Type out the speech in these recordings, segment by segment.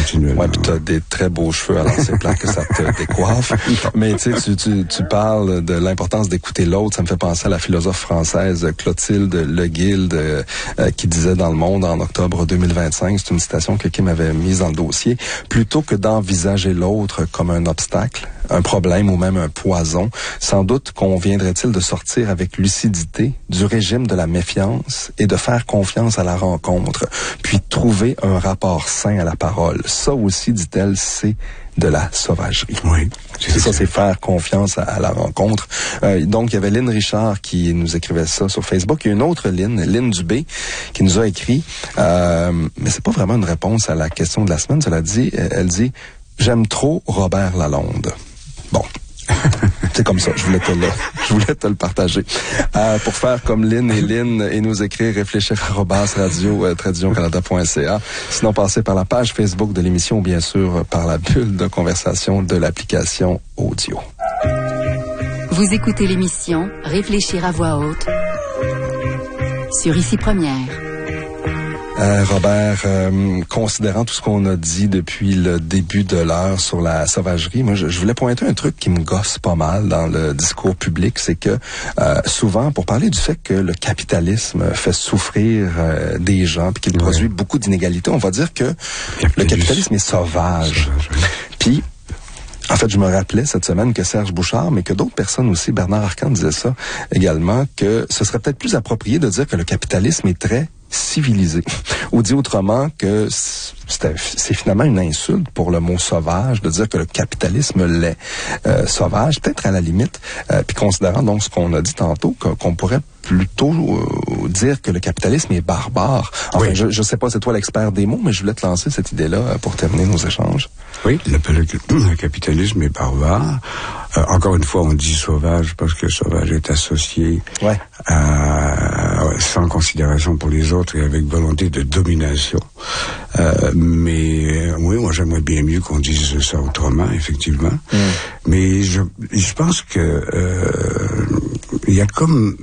continuellement. Ouais, puis t'as des très beaux cheveux, alors c'est plate que ça te décoiffe. Mais tu sais, tu parles de l'importance d'écouter l'autre. Ça me fait penser à la philosophe française Clotilde Le Guilde qui disait dans Le Monde en octobre 2025, c'est une citation que Kim avait mise dans le dossier, plutôt que d'envisager l'autre comme un obstacle, un problème ou même un poison, sans doute conviendrait-il de sortir avec lucidité du régime de la méfiance et de faire confiance à la rencontre, puis trouver un rapport sain à la parole. Ça aussi, dit-elle, c'est de la sauvagerie. Oui. C'est ça, c'est faire confiance à la rencontre. Donc, il y avait Lynn Richard qui nous écrivait ça sur Facebook. Il y a une autre Lynn Dubé, qui nous a écrit, mais c'est pas vraiment une réponse à la question de la semaine. Cela dit, elle dit, j'aime trop Robert Lalonde. Bon. C'est comme ça, je voulais te le partager. Pour faire comme Lynn et nous écrire, réfléchir @radio-canada.ca. Sinon, passez par la page Facebook de l'émission ou bien sûr par la bulle de conversation de l'application audio. Vous écoutez l'émission Réfléchir à voix haute sur Ici Première. Robert, considérant tout ce qu'on a dit depuis le début de l'heure sur la sauvagerie, moi je voulais pointer un truc qui me gosse pas mal dans le discours public, c'est que souvent, pour parler du fait que le capitalisme fait souffrir des gens puis qu'il produit beaucoup d'inégalités, on va dire que le capitalisme est sauvage. Puis en fait, je me rappelais cette semaine que Serge Bouchard, mais que d'autres personnes aussi, Bernard Arcan disait ça également, que ce serait peut-être plus approprié de dire que le capitalisme est très civilisé. Ou dit autrement que c'est finalement une insulte pour le mot sauvage de dire que le capitalisme l'est sauvage, peut-être à la limite, puis considérant donc ce qu'on a dit tantôt, qu'on pourrait plutôt dire que le capitalisme est barbare. Enfin, oui. Je sais pas, c'est toi l'expert des mots, mais je voulais te lancer cette idée-là pour terminer nos échanges. Oui, le capitalisme est barbare. Encore une fois, on dit sauvage parce que sauvage est associé sans considération pour les autres et avec volonté de domination. Mais oui, moi j'aimerais bien mieux qu'on dise ça autrement, effectivement. Mais je pense que il y a comme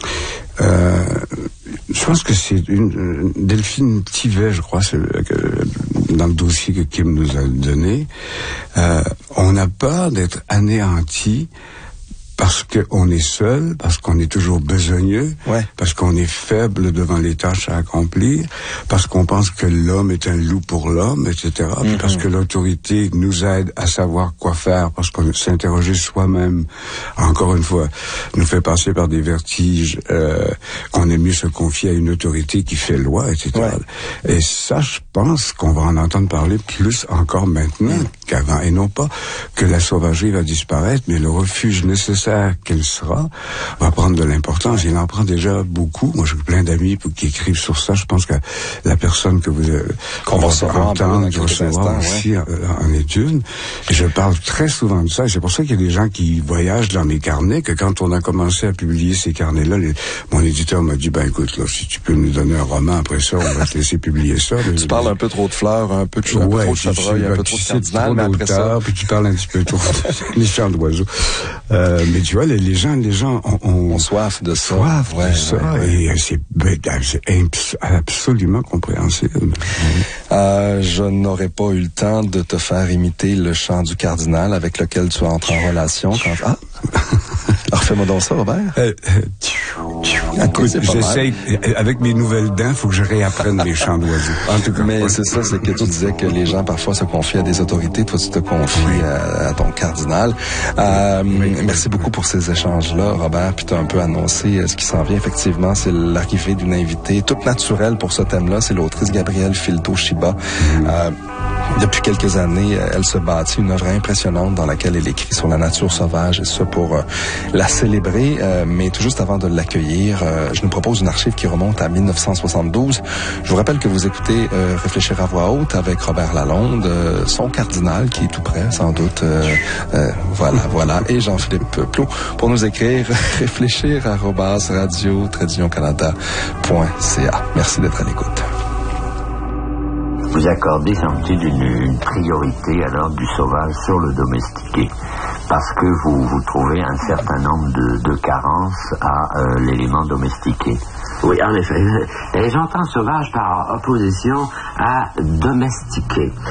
je pense que c'est une Delphine Thivet, je crois, dans le dossier que Kim nous a donné. On a peur d'être anéanti parce qu'on est seul, parce qu'on est toujours besogneux, parce qu'on est faible devant les tâches à accomplir, parce qu'on pense que l'homme est un loup pour l'homme, etc. Puis parce que l'autorité nous aide à savoir quoi faire, parce qu'on s'interroger soi-même, encore une fois, nous fait passer par des vertiges, qu'on aime mieux se confier à une autorité qui fait loi, etc. Et ça, je pense qu'on va en entendre parler plus encore maintenant qu'avant, et non pas que la sauvagerie va disparaître, mais le refuge nécessaire qu'elle sera va prendre de l'importance. Il en prend déjà beaucoup. Moi, j'ai plein d'amis qui écrivent sur ça. Je pense que la personne que qu'on va entendre, je recevoir aussi en est une. Et je parle très souvent de ça. Et c'est pour ça qu'il y a des gens qui voyagent dans mes carnets, que quand on a commencé à publier ces carnets-là, mon éditeur m'a dit, écoute, là, si tu peux nous donner un roman après ça, on va te laisser publier ça. Tu parles un peu trop de fleurs, un peu trop de chevreuil, un peu trop de cardinal, mais après ça... Puis tu parles un petit peu trop les chants d'oiseaux. Mais tu vois, les gens ont soif de ça. Et c'est absolument compréhensible. Je n'aurais pas eu le temps de te faire imiter le chant du cardinal avec lequel tu entres en relation quand... Refais-moi donc ça, Robert. J'essaye, avec mes nouvelles dents, il faut que je réapprenne les chants d'oiseaux. En tout cas, mais c'est ça, c'est que tu disais que les gens parfois se confient à des autorités, toi tu te confies à ton cardinal. Merci beaucoup pour ces échanges-là, Robert, puis tu as un peu annoncé ce qui s'en vient. Effectivement, c'est l'arrivée d'une invitée toute naturelle pour ce thème-là, c'est l'autrice Gabrielle Filto-Shiba. Depuis quelques années, elle se bâtit une œuvre impressionnante dans laquelle elle écrit sur la nature sauvage, et ça pour la célébrer. Mais tout juste avant de l'accueillir, je nous propose une archive qui remonte à 1972. Je vous rappelle que vous écoutez Réfléchir à voix haute avec Robert Lalonde, son cardinal qui est tout près, sans doute. Voilà. Et Jean-Philippe Plot pour nous écrire réfléchir@radio-canada.ca. Merci d'être à l'écoute. Vous accordez, semble-t-il, une priorité alors du sauvage sur le domestiqué, parce que vous trouvez un certain nombre de carences à l'élément domestiqué. Oui, en effet. Et j'entends sauvage par opposition à domestiqué.